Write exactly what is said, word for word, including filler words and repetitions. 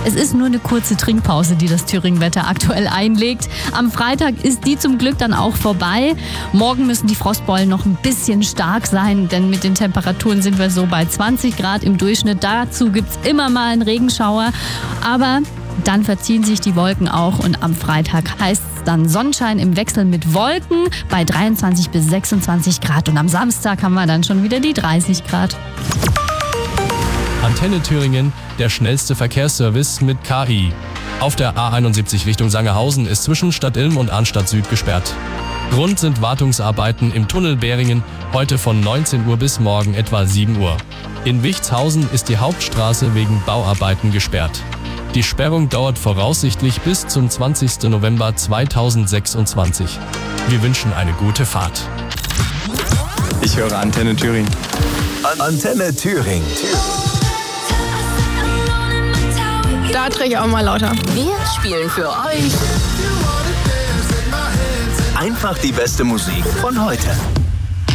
Es ist nur eine kurze Trinkpause, die das Thüringen-Wetter aktuell einlegt. Am Freitag ist die zum Glück dann auch vorbei. Morgen müssen die Frostbeulen noch ein bisschen stark sein, denn mit den Temperaturen sind wir so bei zwanzig Grad im Durchschnitt. Dazu gibt's immer mal einen Regenschauer, aber dann verziehen sich die Wolken auch und am Freitag heißt es dann Sonnenschein im Wechsel mit Wolken bei dreiundzwanzig bis sechsundzwanzig Grad und am Samstag haben wir dann schon wieder die dreißig Grad. Antenne Thüringen, der schnellste Verkehrsservice mit K I. Auf der A einundsiebzig Richtung Sangerhausen ist zwischen Stadtilm und Arnstadt Süd gesperrt. Grund sind Wartungsarbeiten im Tunnel Beringen, heute von neunzehn Uhr bis morgen etwa sieben Uhr. In Wichtshausen ist die Hauptstraße wegen Bauarbeiten gesperrt. Die Sperrung dauert voraussichtlich bis zum zwanzigsten November zweitausendsechsundzwanzig. Wir wünschen eine gute Fahrt. Ich höre Antenne Thüringen. Antenne Thüringen. Da drehe ich auch mal lauter. Wir spielen für euch Einfach die beste Musik von heute.